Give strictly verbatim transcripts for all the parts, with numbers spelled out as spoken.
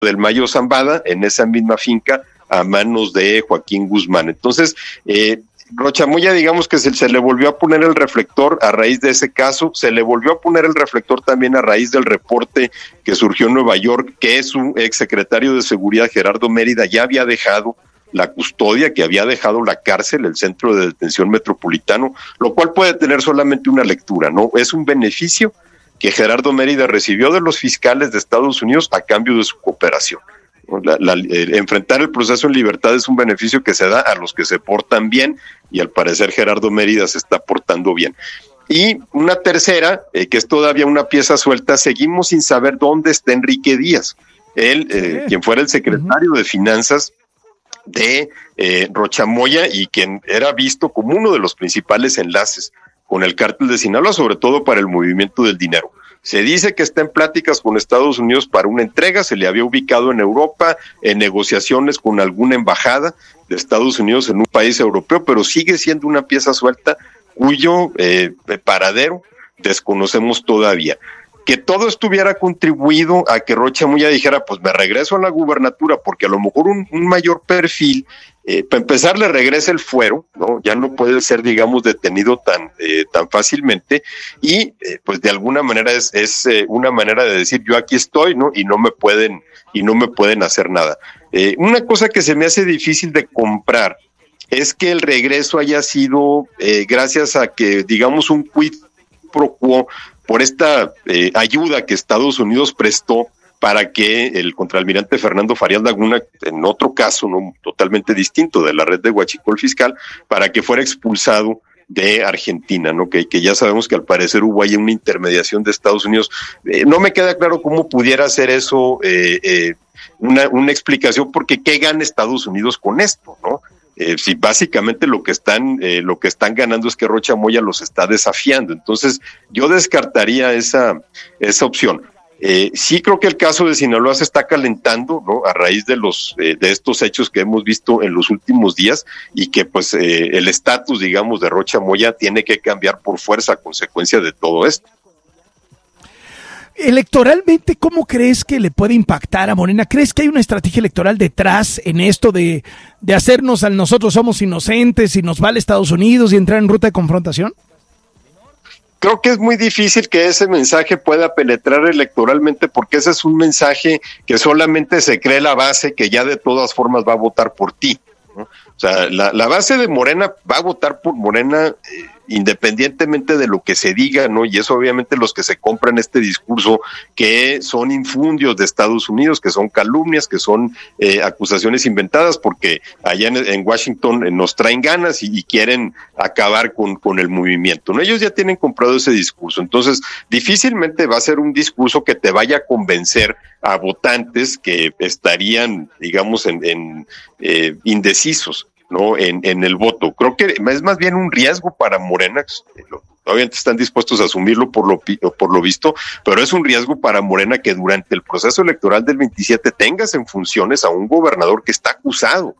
del Mayo Zambada, en esa misma finca, a manos de Joaquín Guzmán. Entonces, eh, Rocha Moya, digamos que se, se le volvió a poner el reflector a raíz de ese caso, se le volvió a poner el reflector también a raíz del reporte que surgió en Nueva York, que su exsecretario de Seguridad, Gerardo Mérida, ya había dejado la custodia, que había dejado la cárcel, el centro de detención metropolitano, lo cual puede tener solamente una lectura, ¿no? Es un beneficio que Gerardo Mérida recibió de los fiscales de Estados Unidos a cambio de su cooperación. La, la, el, enfrentar el proceso en libertad es un beneficio que se da a los que se portan bien, y al parecer Gerardo Mérida se está portando bien. Y una tercera, eh, que es todavía una pieza suelta, seguimos sin saber dónde está Enrique Díaz, él, eh, sí. quien fuera el secretario uh-huh. de Finanzas de eh, Rocha Moya, y quien era visto como uno de los principales enlaces con el cártel de Sinaloa, sobre todo para el movimiento del dinero. Se dice que está en pláticas con Estados Unidos para una entrega, se le había ubicado en Europa, en negociaciones con alguna embajada de Estados Unidos en un país europeo, pero sigue siendo una pieza suelta cuyo eh, paradero desconocemos todavía. Que todo esto hubiera contribuido a que Rocha Moya dijera, pues me regreso a la gubernatura, porque a lo mejor un, un mayor perfil, eh, para empezar le regresa el fuero, ¿no? Ya no puede ser, digamos, detenido tan eh, tan fácilmente, y eh, pues de alguna manera es, es eh, una manera de decir, yo aquí estoy, ¿no? Y no me pueden, y no me pueden hacer nada. Eh, una cosa que se me hace difícil de comprar es que el regreso haya sido eh, gracias a que, digamos, un quid pro quo por esta eh, ayuda que Estados Unidos prestó para que el contraalmirante Fernando Farías Laguna, en otro caso no totalmente distinto de la red de Huachicol Fiscal, para que fuera expulsado de Argentina, ¿no? Que, que ya sabemos que al parecer hubo ahí una intermediación de Estados Unidos. Eh, no me queda claro cómo pudiera ser eso eh, eh, una, una explicación, porque ¿qué gana Estados Unidos con esto, no? Eh, si básicamente lo que están eh, lo que están ganando es que Rocha Moya los está desafiando. Entonces yo descartaría esa esa opción. Eh, sí creo que el caso de Sinaloa se está calentando, ¿no? A raíz de los eh, de estos hechos que hemos visto en los últimos días, y que pues eh, el estatus, digamos, de Rocha Moya tiene que cambiar por fuerza a consecuencia de todo esto. Electoralmente, ¿cómo crees que le puede impactar a Morena? ¿Crees que hay una estrategia electoral detrás en esto de, de hacernos al nosotros somos inocentes y nos vale Estados Unidos y entrar en ruta de confrontación? Creo que es muy difícil que ese mensaje pueda penetrar electoralmente, porque ese es un mensaje que solamente se cree la base que ya de todas formas va a votar por ti, ¿no? O sea, la, la base de Morena va a votar por Morena eh, independientemente de lo que se diga, ¿no? Y eso obviamente los que se compran este discurso, que son infundios de Estados Unidos, que son calumnias, que son eh, acusaciones inventadas, porque allá en, en Washington eh, nos traen ganas y, y quieren acabar con, con el movimiento, ¿no? Ellos ya tienen comprado ese discurso, entonces difícilmente va a ser un discurso que te vaya a convencer a votantes que estarían, digamos, en, en eh, indecisos, ¿no? En, en el voto. Creo que es más bien un riesgo para Morena, obviamente están dispuestos a asumirlo por lo, por lo visto, pero es un riesgo para Morena que durante el proceso electoral del veintisiete tengas en funciones a un gobernador que está acusado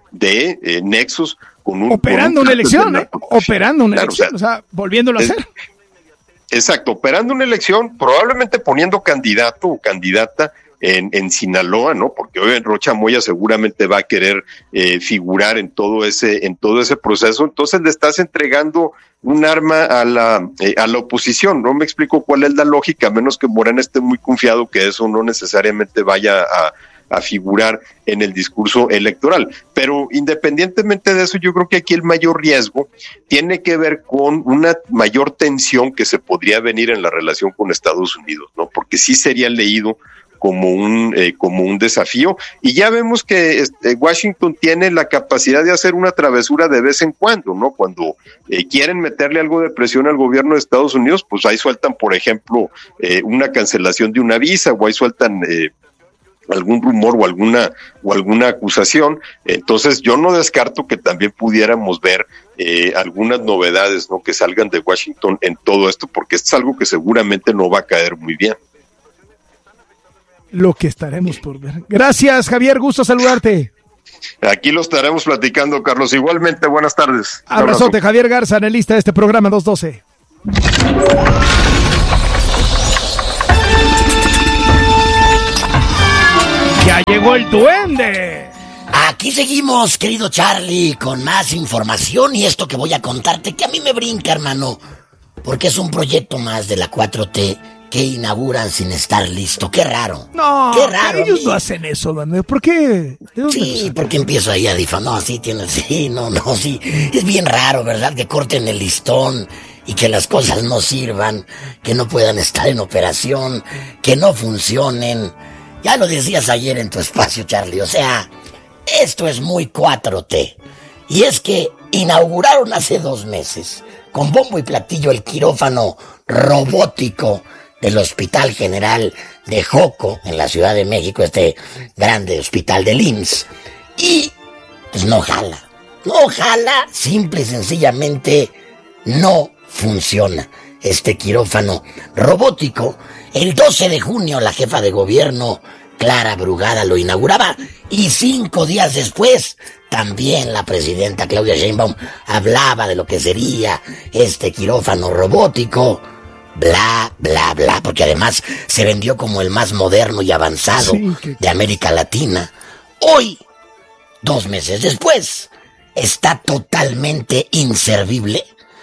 de eh, nexos con un... Operando con un una elección, ¿eh? Operando una claro, elección, o sea, o sea volviéndolo es, a hacer. Exacto, operando una elección, probablemente poniendo candidato o candidata En, en Sinaloa, ¿no? Porque hoy Rocha Moya seguramente va a querer eh, figurar en todo ese en todo ese proceso. Entonces le estás entregando un arma a la eh, a la oposición. No me explico cuál es la lógica, a menos que Morena esté muy confiado que eso no necesariamente vaya a, a figurar en el discurso electoral. Pero independientemente de eso, yo creo que aquí el mayor riesgo tiene que ver con una mayor tensión que se podría venir en la relación con Estados Unidos, ¿no? Porque sí sería leído como un eh, como un desafío, y ya vemos que este, Washington tiene la capacidad de hacer una travesura de vez en cuando, ¿no? Cuando eh, quieren meterle algo de presión al gobierno de Estados Unidos, pues ahí sueltan, por ejemplo, eh, una cancelación de una visa, o ahí sueltan eh, algún rumor o alguna o alguna acusación. Entonces yo no descarto que también pudiéramos ver eh, algunas novedades, ¿no? Que salgan de Washington en todo esto, porque esto es algo que seguramente no va a caer muy bien. Lo que estaremos por ver. Gracias, Javier, gusto saludarte. Aquí lo estaremos platicando, Carlos. Igualmente, buenas tardes. Abrazote, Javier Garza, analista de este programa dos doce. Ya llegó el duende. Aquí seguimos, querido Charlie, con más información y esto que voy a contarte que a mí me brinca, hermano, porque es un proyecto más de la cuatro T que inauguran sin estar listo. Qué raro. No, qué raro. Ellos no hacen eso, duende. ¿Por qué? Sí, porque empiezo ahí a difamar. No, sí, tienes, sí, no, no, sí. Es bien raro, ¿verdad? Que corten el listón y que las cosas no sirvan, que no puedan estar en operación, que no funcionen. Ya lo decías ayer en tu espacio, Charlie, o sea, esto es muy cuatro T. Y es que inauguraron hace dos meses, con bombo y platillo, el quirófano robótico del Hospital General de Joco, en la Ciudad de México, este grande hospital del I M S S. Y, pues no jala. No jala, simple y sencillamente no funciona este quirófano robótico. El doce de junio la jefa de gobierno, Clara Brugada, lo inauguraba y cinco días después también la presidenta Claudia Sheinbaum hablaba de lo que sería este quirófano robótico, bla, bla, bla, porque además se vendió como el más moderno y avanzado sí, que... de América Latina. Hoy, dos meses después, está totalmente inservible.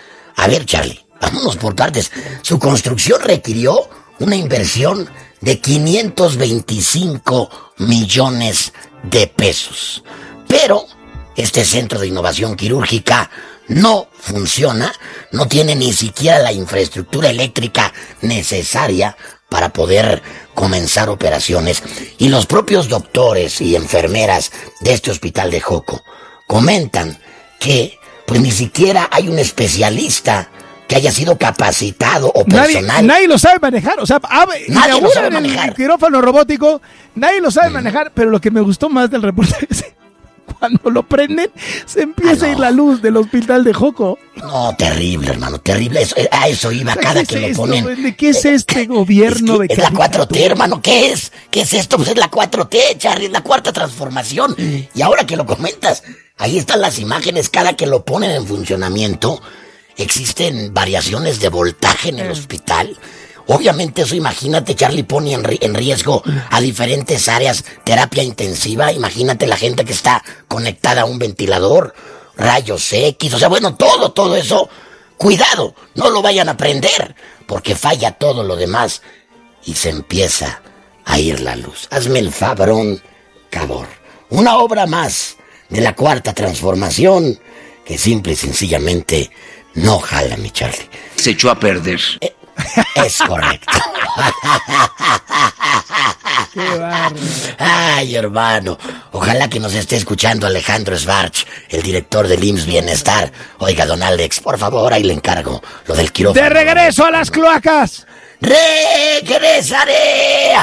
A ver, Charlie, vámonos por partes. Su construcción requirió una inversión de quinientos veinticinco millones de pesos. Pero este centro de innovación quirúrgica no funciona, no tiene ni siquiera la infraestructura eléctrica necesaria para poder comenzar operaciones. Y los propios doctores y enfermeras de este hospital de Joco comentan que pues ni siquiera hay un especialista que haya sido capacitado o personal. Nadie, nadie lo sabe manejar, o sea, nadie lo sabe manejar. El quirófano robótico, nadie lo sabe mm. manejar, pero lo que me gustó más del reportaje es cuando lo prenden, se empieza ah, no. a ir la luz del hospital de Joco. No, terrible, hermano, terrible. Eso, a eso iba cada es que esto, lo ponen. ¿De qué es este eh, gobierno? Es, que de es la cuatro T, hermano, ¿qué es? ¿Qué es esto? Pues es la cuatro T, Charlie, es la cuarta transformación. Y ahora que lo comentas, ahí están las imágenes, cada que lo ponen en funcionamiento, existen variaciones de voltaje en el eh. hospital. Obviamente eso, imagínate, Charlie, pone en, ri- en riesgo a diferentes áreas, terapia intensiva, imagínate la gente que está conectada a un ventilador, rayos X, o sea, bueno, todo, todo eso, cuidado, no lo vayan a prender, porque falla todo lo demás y se empieza a ir la luz. Hazme el fabrón, cabor. Una obra más de la cuarta transformación que simple y sencillamente no jala, mi Charlie. Se echó a perder. Eh, Es correcto. Qué bárbaro. Ay, hermano, ojalá que nos esté escuchando Alejandro Schwartz, el director del I M S S Bienestar. Oiga, don Alex, por favor, ahí le encargo lo del quirófano. ¡De regreso a las cloacas! ¡Regresaré!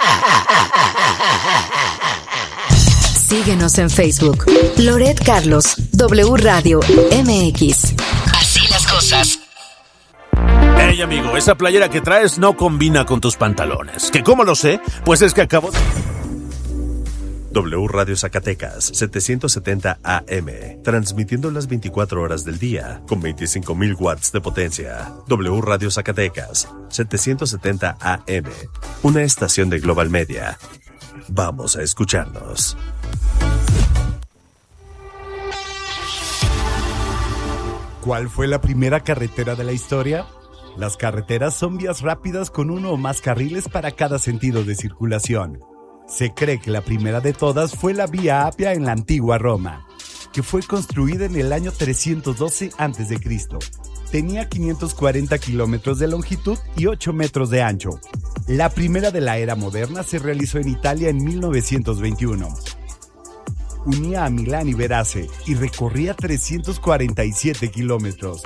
Síguenos en Facebook. Loret Carlos, W Radio M X. Así las cosas. Hey amigo, esa playera que traes no combina con tus pantalones. ¿Que cómo lo sé? Pues es que acabo de... W Radio Zacatecas, setecientos setenta A M, transmitiendo las veinticuatro horas del día, con veinticinco mil watts de potencia. W Radio Zacatecas, setecientos setenta A M, una estación de Global Media. Vamos a escucharnos. ¿Cuál fue la primera carretera de la historia? Las carreteras son vías rápidas con uno o más carriles para cada sentido de circulación. Se cree que la primera de todas fue la Vía Apia en la antigua Roma, que fue construida en el año trescientos doce antes de Cristo. Tenía quinientos cuarenta kilómetros de longitud y ocho metros de ancho. La primera de la era moderna se realizó en Italia en mil novecientos veintiuno. Unía a Milán y Verace y recorría trescientos cuarenta y siete kilómetros.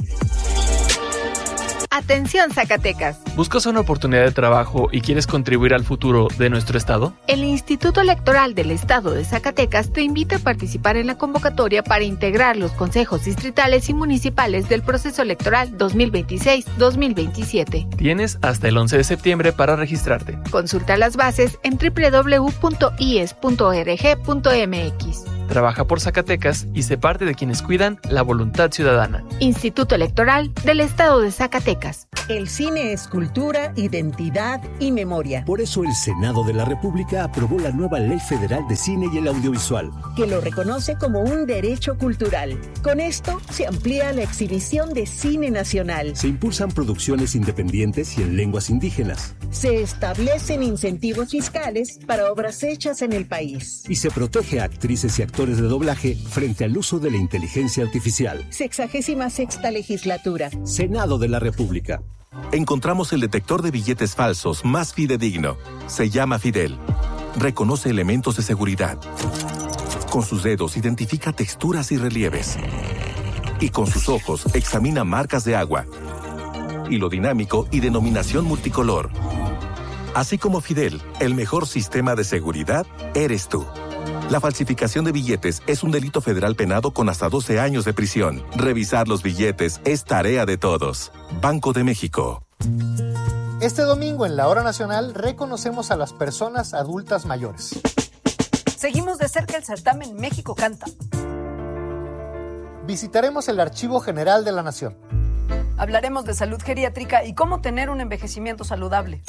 Atención, Zacatecas. ¿Buscas una oportunidad de trabajo y quieres contribuir al futuro de nuestro estado? El Instituto Electoral del Estado de Zacatecas te invita a participar en la convocatoria para integrar los consejos distritales y municipales del proceso electoral dos mil veintiséis dos mil veintisiete. Tienes hasta el once de septiembre para registrarte. Consulta las bases en doble u doble u doble u punto i e s punto org punto m x. trabaja por Zacatecas y sé parte de quienes cuidan la voluntad ciudadana. Instituto Electoral del Estado de Zacatecas. El cine es cultura, identidad y memoria. Por eso el Senado de la República aprobó la nueva Ley Federal de Cine y el Audiovisual, que lo reconoce como un derecho cultural. Con esto se amplía la exhibición de cine nacional. Se impulsan producciones independientes y en lenguas indígenas. Se establecen incentivos fiscales para obras hechas en el país. Y se protege a actrices y actores de doblaje frente al uso de la inteligencia artificial. Sexagésima sexta legislatura. Senado de la República. Encontramos el detector de billetes falsos más fidedigno. Se llama Fidel. Reconoce elementos de seguridad. Con sus dedos identifica texturas y relieves. Y con sus ojos examina marcas de agua, hilo dinámico y denominación multicolor. Así como Fidel, el mejor sistema de seguridad eres tú. La falsificación de billetes es un delito federal penado con hasta doce años de prisión. Revisar los billetes es tarea de todos. Banco de México. Este domingo en la Hora Nacional reconocemos a las personas adultas mayores. Seguimos de cerca el certamen México Canta. Visitaremos el Archivo General de la Nación. Hablaremos de salud geriátrica y cómo tener un envejecimiento saludable.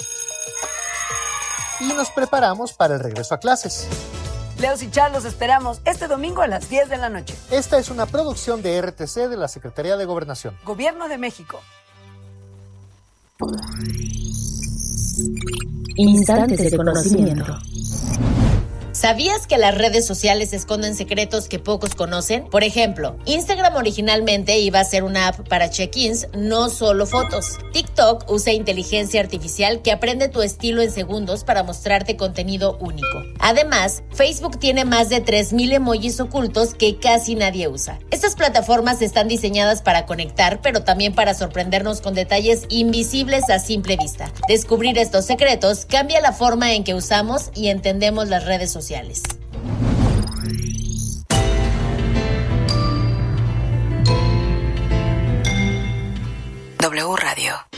Y nos preparamos para el regreso a clases. Leos y Char los esperamos este domingo a las diez de la noche. Esta es una producción de R T C de la Secretaría de Gobernación. Gobierno de México. Instantes de conocimiento. ¿Sabías que las redes sociales esconden secretos que pocos conocen? Por ejemplo, Instagram originalmente iba a ser una app para check-ins, no solo fotos. TikTok usa inteligencia artificial que aprende tu estilo en segundos para mostrarte contenido único. Además, Facebook tiene más de tres mil emojis ocultos que casi nadie usa. Estas plataformas están diseñadas para conectar, pero también para sorprendernos con detalles invisibles a simple vista. Descubrir estos secretos cambia la forma en que usamos y entendemos las redes sociales. W Radio.